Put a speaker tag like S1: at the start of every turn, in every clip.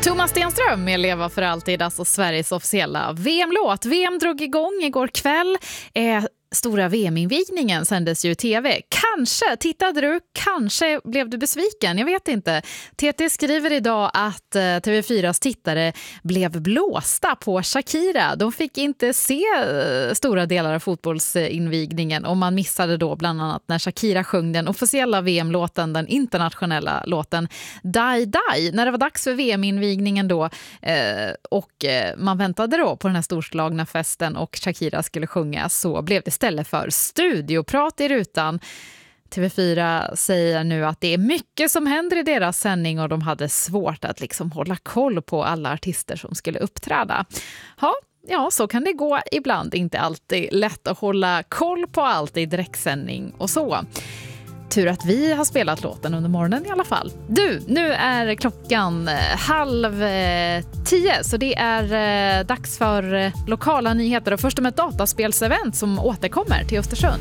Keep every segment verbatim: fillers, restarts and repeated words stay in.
S1: Thomas Stenström med Leva för alltid, alltså Sveriges officiella V M-låt. V M drog igång igår kväll. Eh, stora V M-invigningen sändes ju i tv. Kanske tittade du, kanske blev du besviken, jag vet inte. T T skriver idag att eh, T V fyras tittare blev blåsta på Shakira. De fick inte se eh, stora delar av fotbollsinvigningen och man missade då bland annat när Shakira sjöng den officiella V M-låten, den internationella låten Die Die. När det var dags för V M-invigningen då eh, och eh, man väntade då på den här storslagna festen och Shakira skulle sjunga, så blev det istället för studioprat i rutan. T V fyra säger nu att det är mycket som händer i deras sändning och de hade svårt att liksom hålla koll på alla artister som skulle uppträda. Ja, ja, så kan det gå ibland. Inte alltid lätt att hålla koll på allt i direktsändning och så. Tur att vi har spelat låten under morgonen i alla fall. Du, nu är klockan halv eh, tio, så det är eh, dags för eh, lokala nyheter. Och först om ett dataspelsevent som återkommer till Östersund.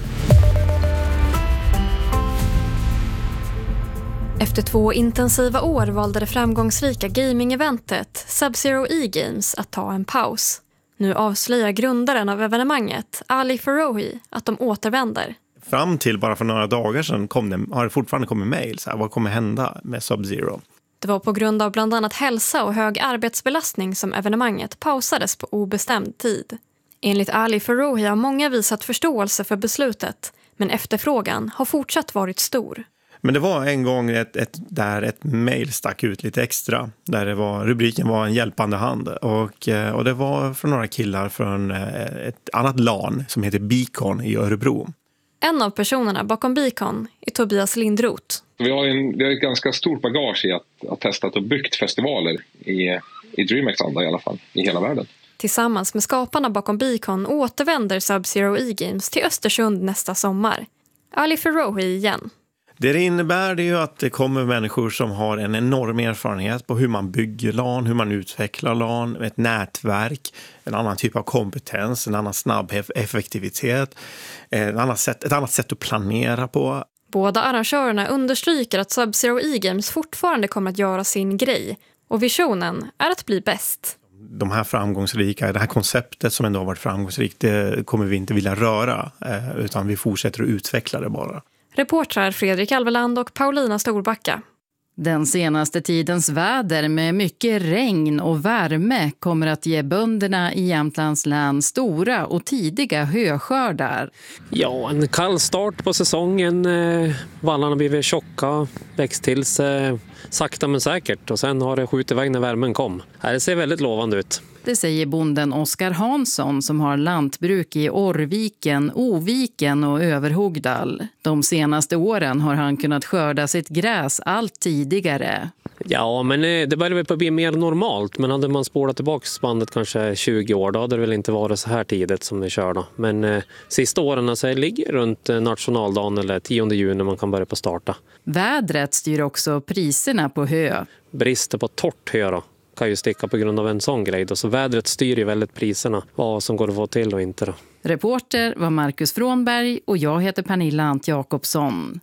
S2: Efter två intensiva år valde det framgångsrika gaming-eventet Sub-Zero E-Games att ta en paus. Nu avslöjar grundaren av evenemanget, Ali Farohi, att de återvänder.
S3: Fram till bara för några dagar sedan kom det, har det fortfarande kommit mejl. Så här, vad kommer hända med Sub-Zero?
S2: Det var på grund av bland annat hälsa och hög arbetsbelastning som evenemanget pausades på obestämd tid. Enligt Ali Farohi har många visat förståelse för beslutet, men efterfrågan har fortsatt varit stor.
S3: Men det var en gång ett, ett, där ett mejl stack ut lite extra. Där det var, rubriken var en hjälpande hand. Och, och det var från några killar från ett annat LAN som heter Beacon i Örebro.
S2: En av personerna bakom Beacon är Tobias Lindroth.
S4: Vi har, en, vi har ett ganska stort bagage i att ha testat och byggt festivaler i, i DreamHack-anda i alla fall, i hela världen.
S2: Tillsammans med skaparna bakom Beacon återvänder Sub-Zero E-Games till Östersund nästa sommar. Ali Farohi igen.
S3: Det det innebär det är ju att det kommer människor som har en enorm erfarenhet på hur man bygger LAN, hur man utvecklar LAN, ett nätverk, en annan typ av kompetens, en annan snabb effektivitet, en annan sätt, ett annat sätt att planera på.
S2: Båda arrangörerna understryker att Sub-Zero E-Games fortfarande kommer att göra sin grej och visionen är att bli bäst.
S3: De här framgångsrika, det här konceptet som ändå har varit framgångsrikt, det kommer vi inte vilja röra utan vi fortsätter att utveckla det bara.
S2: Reportrar Fredrik Alveland och Paulina Storbacka.
S5: Den senaste tidens väder med mycket regn och värme kommer att ge bönderna i Jämtlands län stora och tidiga höskördar.
S6: Ja, en kall start på säsongen. Vallarna har blivit tjocka, växt till sig sakta men säkert och sen har det skjutit iväg när värmen kom. Det ser väldigt lovande ut.
S5: Det säger bonden Oskar Hansson som har lantbruk i Orrviken, Oviken och Överhogdal. De senaste åren har han kunnat skörda sitt gräs allt tidigare.
S6: Ja, men det börjar väl bli mer normalt. Men hade man spårat tillbaka bandet kanske tjugo år, då hade det väl inte varit så här tidigt som vi kör då. Men eh, sista åren alltså, ligger runt nationaldagen eller tionde juni man kan börja på starta.
S5: Vädret styr också priserna på hö.
S6: Brister på torrt hö då kan ju sticka på grund av en sån grej då. Så vädret styr ju väldigt priserna, vad som går att få till och inte då.
S5: Reporter var Marcus Frånberg och jag heter Pernilla Ant Jakobsson.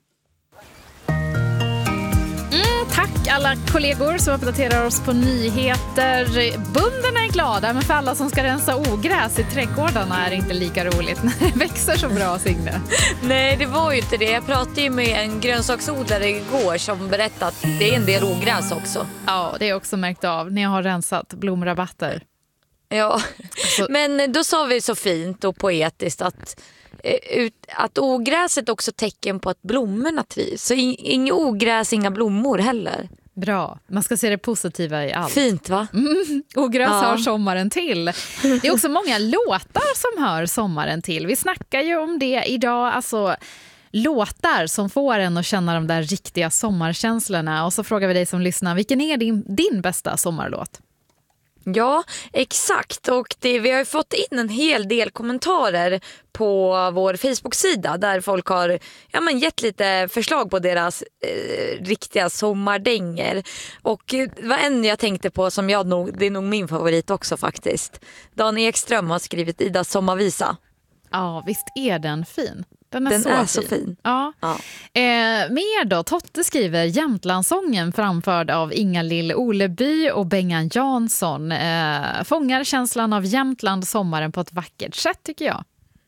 S1: Mm, tack alla kollegor som uppdaterar oss på nyheter. Bönderna är glada, men för alla som ska rensa ogräs i trädgårdarna är det inte lika roligt när det växer så bra, Signe.
S7: Nej, det var ju inte det. Jag pratade ju med en grönsaksodlare igår som berättade att det är en del ogräs också.
S1: Ja, det är också märkt av när jag har rensat blomrabatter.
S7: Ja, alltså, men då sa vi så fint och poetiskt att, att ogräset också är tecken på att blommorna trivs. Så inga ogräs, inga blommor heller.
S1: Bra, man ska se det positiva i allt.
S7: Fint va?
S1: Mm. Ogräs
S7: ja.
S1: har sommaren till. Det är också många låtar som hör sommaren till. Vi snackar ju om det idag, alltså låtar som får en att känna de där riktiga sommarkänslorna. Och så frågar vi dig som lyssnar, vilken är din, din bästa sommarlåt?
S7: Ja, exakt. Och det, vi har ju fått in en hel del kommentarer på vår Facebook-sida där folk har ja, men gett lite förslag på deras eh, riktiga sommardänger. Och det var en jag tänkte på som jag nog, det är nog min favorit också faktiskt. Dan Ekström har skrivit Idas sommarvisa.
S1: Ja, visst är den fin. Den är,
S7: Den
S1: så,
S7: är
S1: fin.
S7: så fin.
S1: Ja.
S7: Ja.
S1: Eh, mer då, Totte skriver Jämtlandssången framförd av Inga-Lill Oleby och Bengan Jansson. Eh, fångar känslan av Jämtland sommaren på ett vackert sätt tycker jag.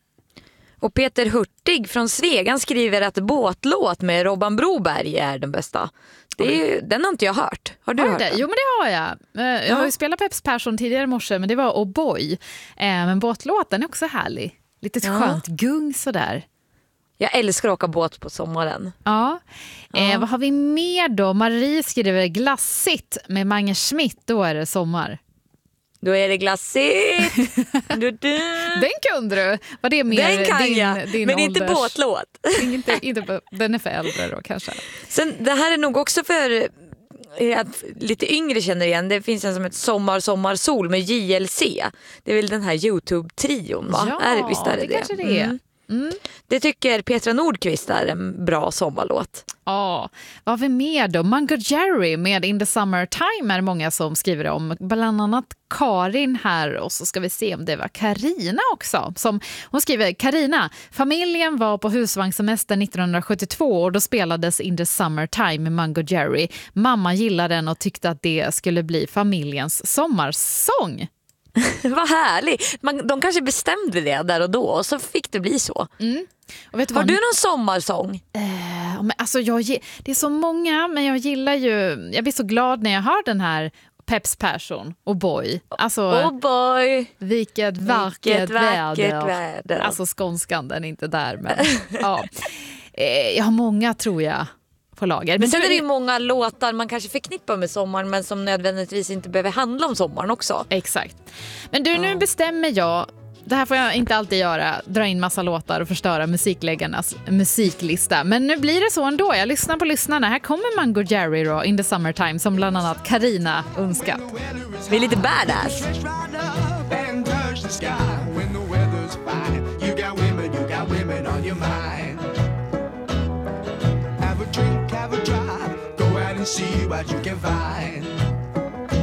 S7: Och Peter Hurtig från Svegan skriver att båtlåt med Robban Broberg är den bästa. Det är ju, den har inte jag hört. Har du
S1: Har
S7: hört
S1: det?
S7: den?
S1: Jo, men det har jag. Eh, jag har ju spelat Peps Persson tidigare i morse, men det var Oh Boy. Eh, men båtlåten är också härlig. Lite
S7: Ja.
S1: skönt gung sådär.
S7: Jag älskar att åka båt på sommaren.
S1: Ja. Eh,
S7: Ja.
S1: vad har vi mer då? Marie skriver glassigt med Mange Schmidt. Då är det sommar.
S7: Då är det glassigt. du, du.
S1: Den kunde du. Var det mer
S7: Den kan
S1: din,
S7: jag,
S1: din
S7: men inte
S1: ålders...
S7: båtlåt.
S1: inte, inte på, den är för äldre då kanske.
S7: Sen, det här är nog också för eh, att lite yngre känner igen. Det finns en som heter Sommar, sommar, sol med J L C. Det är väl den här YouTube-trion, va?
S1: Ja,
S7: är, visst är det
S1: det
S7: det?
S1: kanske det är.
S7: Mm.
S1: Mm.
S7: Det tycker Petra Nordqvist är en bra sommarlåt.
S1: Ja, vad har vi mer då? Mango Jerry med In the Summertime är många som skriver om. Bland annat Karin här, och så ska vi se om det var Karina också. Som, hon skriver, Karina, familjen var på husvagnssemester nittonhundrasjuttiotvå och då spelades In the Summertime med Mango Jerry. Mamma gillade den och tyckte att det skulle bli familjens sommarsång.
S7: Vad härligt. Man, de kanske bestämde det där och då och så fick det bli så.
S1: Mm. Och vet du
S7: Har
S1: vad?
S7: du någon sommarsång?
S1: Eh, men alltså jag, ge- det är så många, men jag gillar ju... Jag blir så glad när jag hör den här Peps Persson och Boy. Alltså,
S7: Oh boy.
S1: vilket vackert,
S7: Vilket vackert
S1: väder.
S7: väder.
S1: Alltså skånskan, den är inte där, men ja. Eh, jag har många tror jag på lager.
S7: Men
S1: Men
S7: sen
S1: du,
S7: är det ju många låtar man kanske förknippar med sommaren men som nödvändigtvis inte behöver handla om sommaren också.
S1: Exakt. Men du, nu bestämmer jag, det här får jag inte alltid göra, dra in massa låtar och förstöra musikläggarnas musiklista. Men nu blir det så ändå. Jag lyssnar på lyssnarna. Här kommer Mango Jerry då, In the Summertime, som bland annat Karina önskat.
S7: Vi är lite badass.
S8: Have a drink, have a drive, go out and see what you can find.